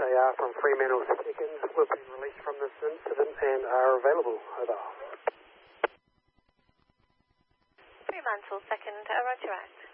SAR from Fremantle Seconds. We've been released from this incident and are available. Over. Fremantle Second, roger out.